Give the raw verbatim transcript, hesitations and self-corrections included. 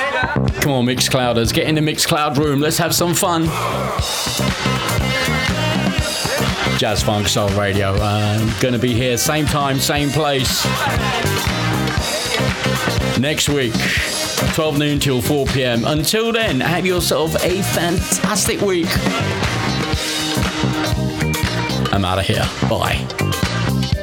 Come on, Mixclouders, get in the Mixcloud room. Let's have some fun. Jazz Funk Soul Radio. Uh, gonna be here, same time, same place. Next week, twelve noon till four p.m. Until then, have yourself a fantastic week. I'm out of here. Bye.